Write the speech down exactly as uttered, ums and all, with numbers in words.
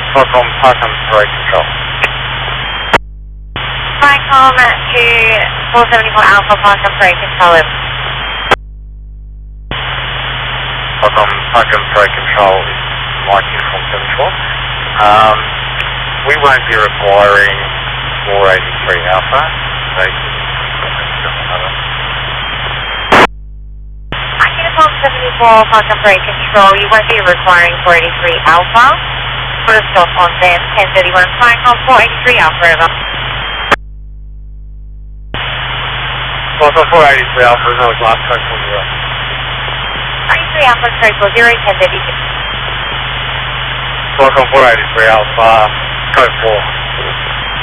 Welcome, Parkland Parade Control. Frankom to four seventy-four Alpha, Parkland Parade Control. Welcome, Parkland Parade Control is Mike Uniform seventy-four. Um, we won't be requiring four eighty-three Alpha. They Uniform seventy-four, Parkland Parade Control, you won't be requiring four eighty-three Alpha. Put a stop on them, ten thirty-one, Frankom four eighty-three Alpha, over. Welcome, four eighty-three Alpha, no last code four zero. eighty-three Alpha, code four zero, ten thirty-six. Welcome, four eighty-three Alpha, code four.